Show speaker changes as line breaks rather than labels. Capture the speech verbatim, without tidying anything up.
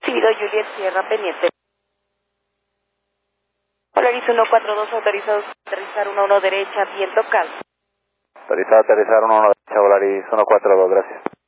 Recibido Juliet Sierra pendiente. Polaris uno cuatro dos autorizado a aterrizar uno uno derecha, viento calmo.
Autorizado a aterrizar uno uno derecha, Polaris uno cuatro dos, gracias.